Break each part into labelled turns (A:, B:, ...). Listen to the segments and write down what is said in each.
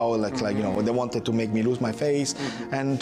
A: Oh, like they wanted to make me lose my face, and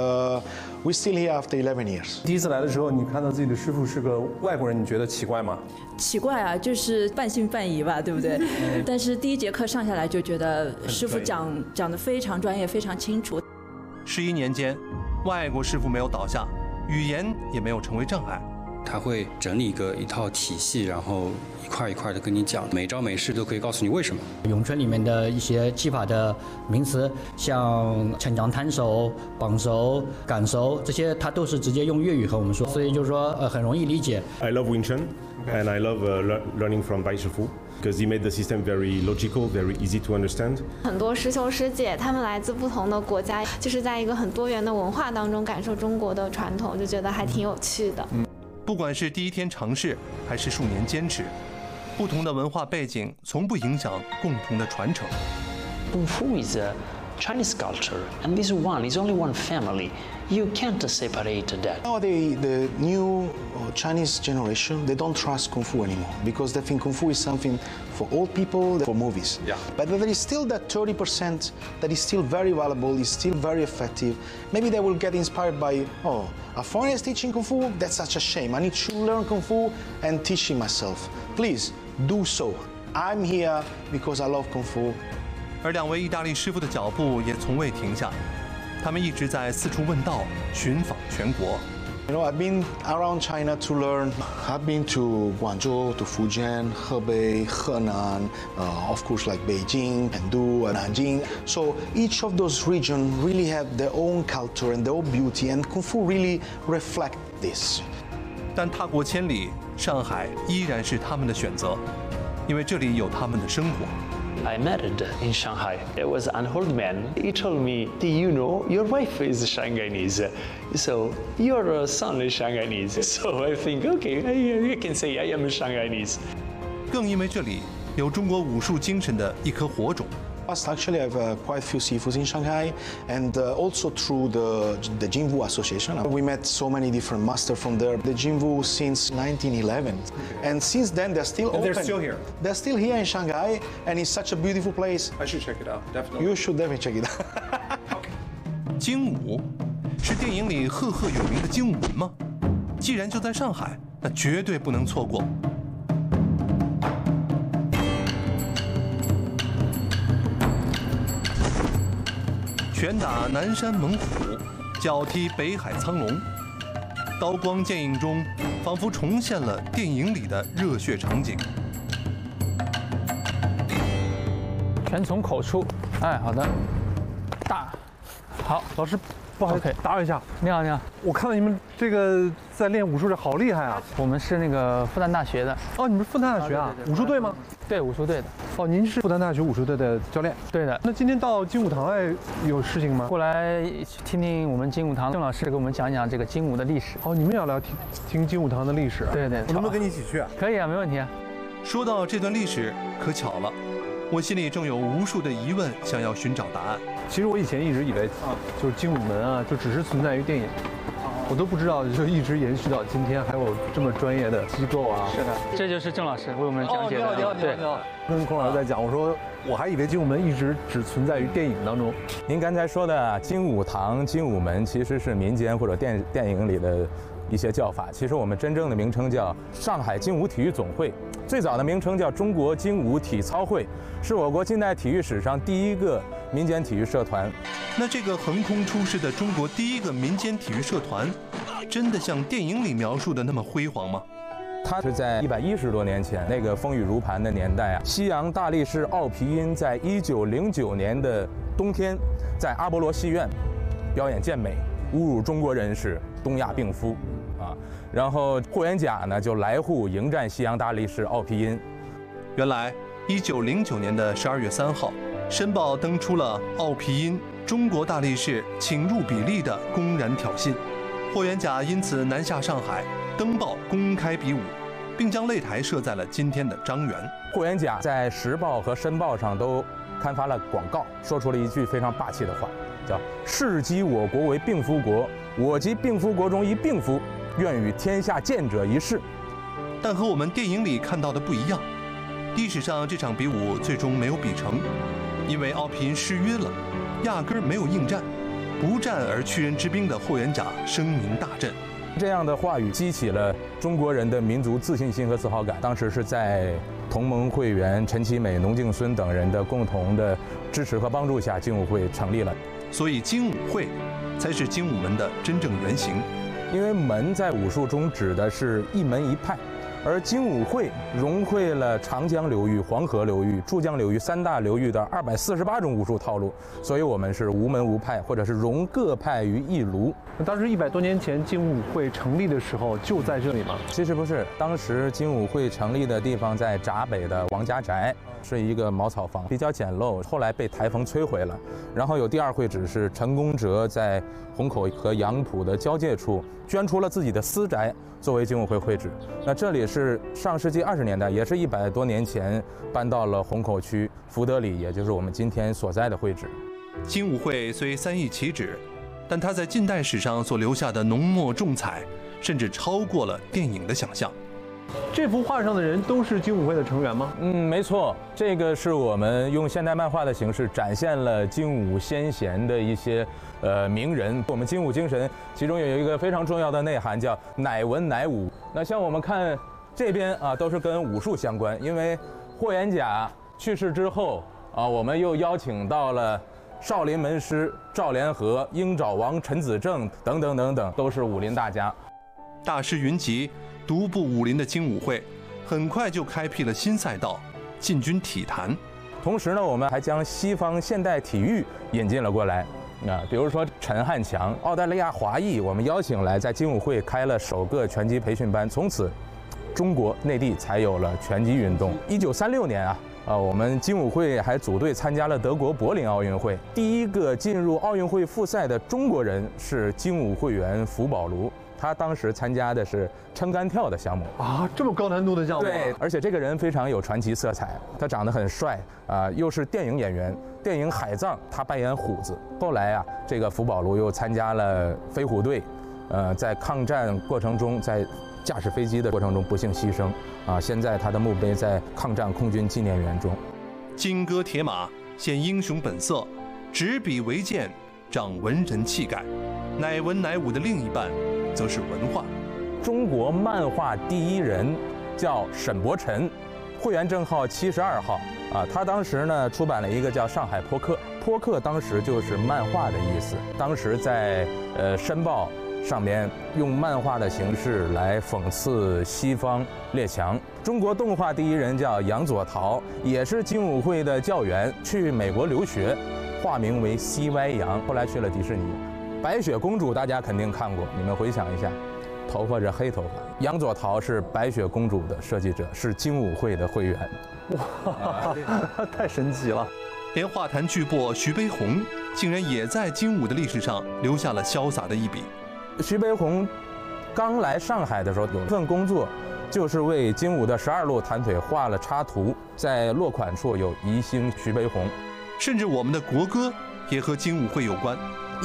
A: we're still here after 11 years.
B: 第一次来的时候，你看到自己的师傅是个外国人，你觉得奇怪吗？
C: 奇怪啊，就是半信半疑吧，对不对？但是第一节课上下来就觉得师傅讲得非常专业，非常清楚。
D: 11年间，外国师傅没有倒下，语言也没有成为障碍。
E: 他会整理一套体系，然后一块一块的跟你讲，每招每式都可以告诉你为什么。
F: 咏春里面的一些技法的名词，像撑掌摊手、绑手、赶手这些，他都是直接用粤语和我们说，所以就是说很容易理解。
G: I love Wing Chun, and I love learning from Bai Shifu. Because he made the system very logical, very easy to understand.
H: 很多师兄师姐，他们来自不同的国家，就是在一个很多元的文化当中感受中国的传统，就觉得还挺有趣的。
D: 不管是第一天尝试，还是数年坚持，不同的文化背景从不影响共同的传承。
I: Kung Fu is a Chinese culture, and this one is only one family. You can't separate that.
A: Now the new Chinese generation, they don't trust Kung Fu anymore because they think Kung Fu is something for old people, for movies.
B: Yeah.
A: But there is still that 30% that is still very valuable, is still very effective. Maybe they will get inspired by, a foreigner is teaching Kung Fu? That's such a shame. I need to learn Kung Fu and teach it myself. Please, do so. I'm here because I love Kung Fu.
D: 而2位意大利师傅的脚步也从未停下，他们一直在四处问道，寻访全国。
A: I've been around China to learn. I've been to Guangzhou, to Fujian, Hebei, Henan, of course like Beijing, Chengdu, and Nanjing. So each of those regions really have their own culture and their own beauty, and Kung Fu really reflect this.
D: 但踏过千里，上海依然是他们的选择，因为这里有他们的生活。
I: I married in Shanghai. There was an old man. He told me, "Do you know your wife is Shanghainese? So your son is Shanghainese." So I think, okay, I can say I am Shanghainese.
D: 更因为这里有中国武术精神的一颗火种。
A: Actually, I have quite a few sifus in Shanghai, and also through the Jinwu Association. We met so many different masters from there. The Jinwu since 1911, and since then they're still open.
B: They're still here.
A: They're still here in Shanghai, and it's such a beautiful place.
B: I should check it out. Definitely.
A: You should definitely check it out.
D: 精武是电影里赫赫有名的精武门吗？既然就在上海，那绝对不能错过。拳打南山猛虎，脚踢北海苍龙，刀光剑影中，仿佛重现了电影里的热血场景。
J: 拳从口出，哎，好的，大，好，
B: 老师，不好意思，打扰一下。
J: 你好，你好，
B: 我看到你们这个在练武术，这好厉害啊！
J: 我们是那个复旦大学的。
B: 哦，你们是复旦大学啊？
J: 对对对，
B: 武术队吗？
J: 对，武术队的。
B: 哦，您是复旦大学武术队的教练？
J: 对的。
B: 那今天到精武堂来有事情吗？
J: 过来听听我们精武堂郑老师给我们讲讲这个精武的历史。
B: 哦，你们也要来听精武堂的历史？
J: 对对。
B: 我能不能跟你一起去？
J: 可以啊，没问题啊。
D: 说到这段历史，可巧了，我心里正有无数的疑问，想要寻找答案。
B: 其实我以前一直以为，就是精武门啊，就只是存在于电影。我都不知道，就一直延续到今天，还有这么专业的机构啊。
J: 是的，这就是郑老师为我们讲解的。
B: 你好，对。跟孔老师在讲，我说我还以为精武门一直只存在于电影当中。
K: 您刚才说的精武堂、精武门，其实是民间或者电影里的一些叫法。其实我们真正的名称叫上海精武体育总会，最早的名称叫中国精武体操会，是我国近代体育史上第一个民间体育社团。
D: 那这个横空出世的中国第一个民间体育社团，真的像电影里描述的那么辉煌吗？
K: 它是在110多年前那个风雨如磐的年代啊，西洋大力士奥皮音在1909年的冬天，在阿波罗戏院表演健美，侮辱中国人是东亚病夫啊。然后霍元甲呢就来沪迎战西洋大力士奥皮音。
D: 原来1909年的12月3号，《申报》登出了奥皮音中国大力士请入比例的公然挑衅，霍元甲因此南下上海，登报公开比武，并将擂台设在了今天的张园。
K: 霍元甲在《时报》和《申报》上都刊发了广告，说出了一句非常霸气的话，叫“世讥我国为病夫国，我即病夫国中一病夫，愿与天下健者一试”。
D: 但和我们电影里看到的不一样，历史上这场比武最终没有比成。 因为奥皮因失约了，压根儿没有应战，不战而屈人之兵的霍元甲声名大振。
K: 这样的话语激起了中国人的民族自信心和自豪感。当时是在同盟会员陈其美、农敬孙等人的共同的支持和帮助下，精武会成立了。
D: 所以精武会才是精武门的真正原型。
K: 因为门在武术中指的是一门一派，而精武会融汇了长江流域、黄河流域、珠江流域3大流域的248种武术套路，所以我们是无门无派，或者是融各派于一炉。
B: 当时100多年前精武会成立的时候就在这里吗？
K: 其实不是，当时精武会成立的地方在闸北的王家宅，是一个茅草房，比较简陋，后来被台风摧毁了。然后有第2会址是陈公哲在虹口和杨浦的交界处捐出了自己的私宅作为精武会会址。那这里是上世纪20年代，也是100多年前搬到了虹口区福德里，也就是我们今天所在的会址。
D: 精武会虽3易其址，但它在近代史上所留下的浓墨重彩，甚至超过了电影的想象。
B: 这幅画上的人都是精武会的成员吗？
K: 没错，这个是我们用现代漫画的形式展现了精武先贤的一些名人。我们精武精神其中有一个非常重要的内涵，叫乃文乃武。那像我们看这边啊，都是跟武术相关，因为霍元甲去世之后啊，我们又邀请到了少林门师赵连和、鹰爪王陈子正等等等等，都是武林大家。
D: 大师云集，独步武林的精武会很快就开辟了新赛道，进军体坛。
K: 同时呢，我们还将西方现代体育引进了过来。比如说陈汉强，澳大利亚华裔，我们邀请来，在精武会开了首个拳击培训班，从此中国内地才有了拳击运动。1936年我们精武会还组队参加了德国柏林奥运会。第一个进入奥运会复赛的中国人是精武会员福宝卢，他当时参加的是撑杆跳的项目
B: 啊，这么高难度的项目。
K: 对，而且这个人非常有传奇色彩，他长得很帅又是电影演员。电影《海藏》他扮演虎子。后来这个福宝卢又参加了飞虎队，在抗战过程中，在驾驶飞机的过程中不幸牺牲现在他的墓碑在抗战空军纪念园中。
D: 金戈铁马，显英雄本色；执笔为剑，长文人气概。乃文乃武的另一半，则是文化。
K: 中国漫画第一人叫沈伯辰，会员证号72号他当时呢出版了一个叫《上海坡客》，坡客当时就是漫画的意思。当时在申报上面用漫画的形式来讽刺西方列强。中国动画第一人叫杨佐陶，也是精武会的教员，去美国留学，化名为 CY 杨，后来去了迪士尼。白雪公主大家肯定看过，你们回想一下，头发是黑头发。杨佐陶是白雪公主的设计者，是精武会的会员。
B: 哇，太神奇了！
D: 连画坛巨擘徐悲鸿，竟然也在精武的历史上留下了潇洒的一笔。
K: 徐悲鸿刚来上海的时候，有一份工作，就是为精武的12路弹腿画了插图，在落款处有宜兴徐悲鸿。
D: 甚至我们的国歌也和精武会有关。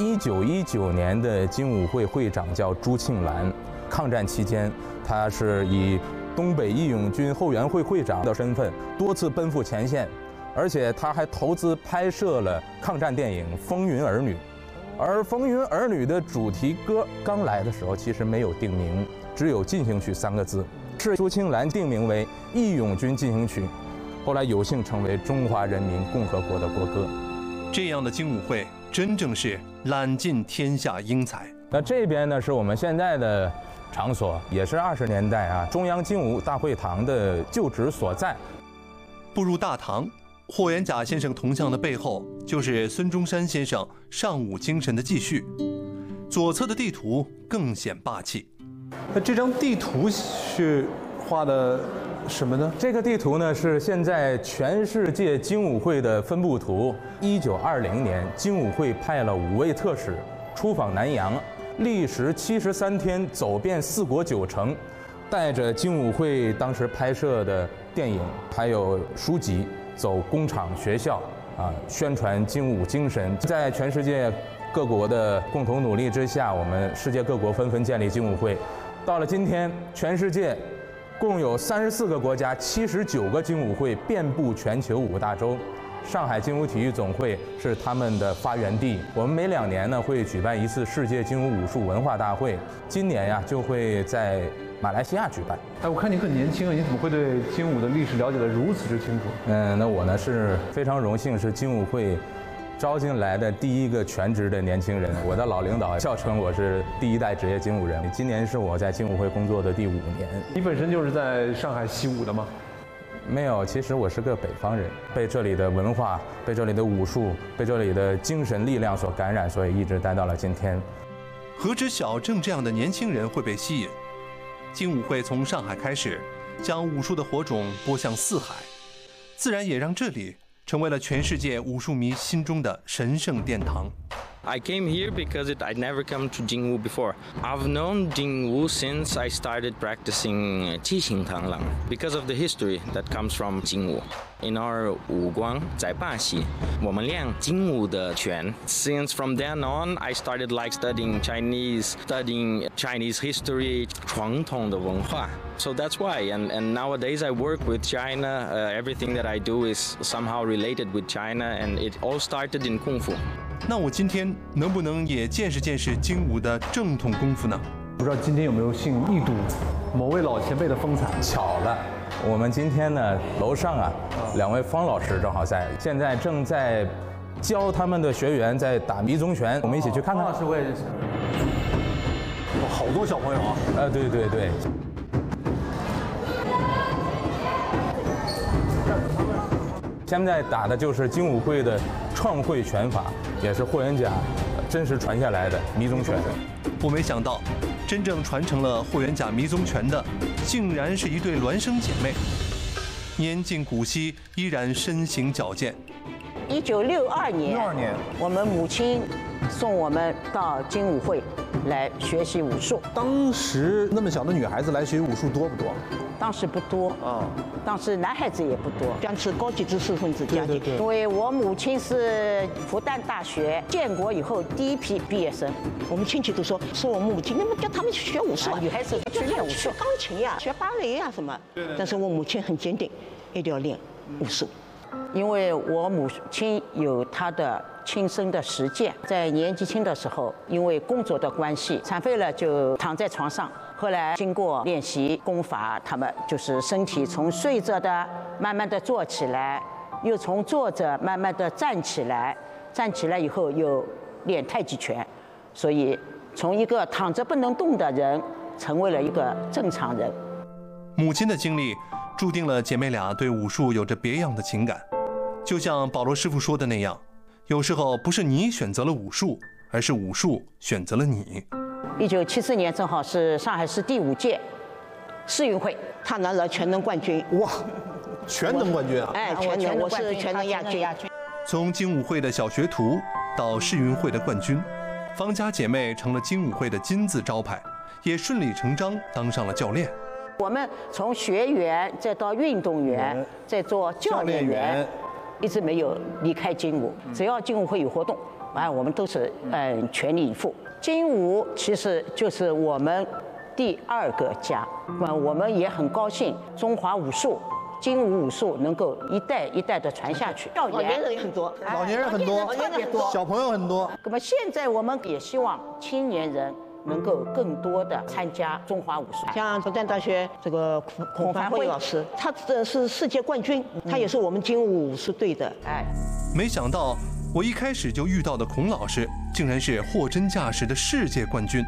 K: 1919年的精武会会长叫朱庆澜，抗战期间，他是以东北义勇军后援会会长的身份多次奔赴前线，而且他还投资拍摄了抗战电影《风云儿女》。而《风云儿女》的主题歌刚来的时候其实没有定名，只有进行曲3个字，是朱庆澜定名为《义勇军进行曲》，后来有幸成为中华人民共和国的国歌。
D: 这样的精武会真正是揽尽天下英才。
K: 那这边呢是我们现在的场所，也是20年代中央精武大会堂的旧址所在。
D: 步入大堂，霍元甲先生铜像的背后就是孙中山先生尚武精神的继续。左侧的地图更显霸气。
B: 那这张地图是画的什么呢？
K: 这个地图呢是现在全世界精武会的分布图。1920年，精武会派了5位特使出访南洋，历时73天，走遍4国9城，带着精武会当时拍摄的电影还有书籍，走工厂学校宣传精武精神。在全世界各国的共同努力之下，我们世界各国纷纷建立精武会。到了今天，全世界共有34个国家、79个精武会，遍布全球5个大洲。 上海精武体育总会是他们的发源地。我们每2年呢会举办一次世界精武武术文化大会，今年呀就会在马来西亚举办。
B: 哎，我看你很年轻啊，你怎么会对精武的历史了解得如此之清楚？
K: 那我呢是非常荣幸是精武会招进来的第一个全职的年轻人。我的老领导笑称我是第1代职业精武人。今年是我在精武会工作的第5年。
B: 你本身就是在上海习武的吗？
K: 没有，其实我是个北方人，被这里的文化、被这里的武术、被这里的精神力量所感染，所以一直待到了今天。
D: 何止小郑这样的年轻人会被吸引？精武会从上海开始，将武术的火种播向四海，自然也让这里成为了全世界武术迷心中的神圣殿堂。
L: I came here because I'd never come to Jingwu before. I've known Jingwu since I started practicing Qixing Tanglang because of the history that comes from Jingwu. In our 武光在巴西，我们练精武的拳。Since from then on, I started like studying Chinese history, 传统的文化。So that's why, and nowadays I work with China. Everything that I do is somehow related with China, and it all started in Kung Fu.
D: 那我今天能不能也见识见识精武的正统功夫呢？
B: 不知道今天有没有幸一睹某位老前辈的风采？
K: 巧了，我们今天呢楼上2位方老师正好在，现在正在教他们的学员在打迷踪拳，我们一起去看看。
B: 方老师我也认识。好多小朋友啊！
K: 对对对。现在打的就是精武会的创会拳法，也是霍元甲真实传下来的迷踪拳。
D: 我没想到，真正传承了霍元甲迷踪拳的，竟然是一对孪生姐妹，年近古稀，依然身形矫健。
M: 1962年，我们母亲送我们到精武会来学习武术。
A: 当时那么小的女孩子来学武术多不多？
M: 当时不多啊，当时男孩子也不多，将是高级知识分子家庭。
A: 对。
M: 因为我母亲是复旦大学建国以后第一批毕业生，我们亲戚都说我母亲，那么叫他们去学武术，女孩子去练武术，学钢琴呀，学芭蕾呀什么。对。但是我母亲很坚定，一定要练武术。因为我母亲有她的亲身的实践，在年纪轻的时候，因为工作的关系，残废了就躺在床上。后来经过练习功法，他们就是身体从睡着的慢慢的坐起来，又从坐着慢慢的站起来，站起来以后又练太极拳，所以从一个躺着不能动的人，成为了一个正常人。
D: 母亲的经历注定了姐妹俩对武术有着别样的情感，就像保罗师傅说的那样，有时候不是你选择了武术，而是武术选择了你。
M: 1974年正好是上海市第5届世运会，他拿了全能冠军。
A: 哇，全能冠军啊！
M: 哎，全能，我是全能亚军。
D: 从精武会的小学徒到世运会的冠军，方家姐妹成了精武会的金字招牌，也顺理成章当上了教练。
M: 我们从学员再到运动员，再做教练员，一直没有离开精武。只要精武会有活动，我们都是全力以赴。精武其实就是我们第2个家，我们也很高兴中华武术、精武武术能够一代一代的传下去。老年人很多，
A: 老年人很多，
M: 特别多，
A: 小朋友很多。
M: 那么现在我们也希望青年人能够更多的参加中华武术。像复旦大学这个孔凡辉老师，他是世界冠军，他也是我们精武武术队的。
D: 没想到我一开始就遇到的孔老师，竟然是货真价实的世界冠军。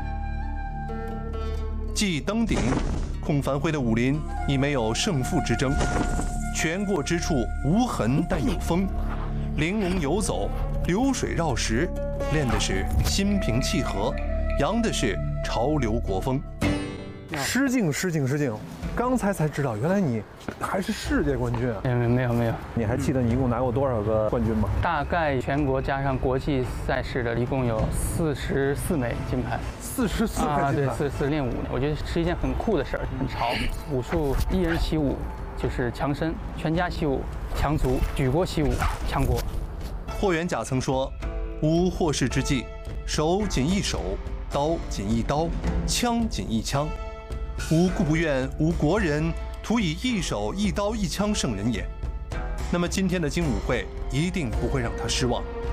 D: 既登顶，孔凡辉的武林已没有胜负之争，拳过之处无痕但有风，玲珑游走，流水绕石，练的是心平气和，扬的是潮流国风。
B: 失敬！刚才知道，原来你还是世界冠军啊！
J: 没有。
B: 你还记得你一共拿过多少个冠军吗？
J: 大概全国加上国际赛事的，一共有44枚金牌。
B: 44枚金牌？
J: 对，44练武，我觉得是一件很酷的事儿，很潮。武术一人习武就是强身，全家习武强足，举国习武强国。
D: 霍元甲曾说：“无祸事之计，手仅一手，刀仅一刀，枪仅一枪。吾故不愿无国人徒以一手一刀一枪胜人也。” 那么今天的精武会一定不会让他失望。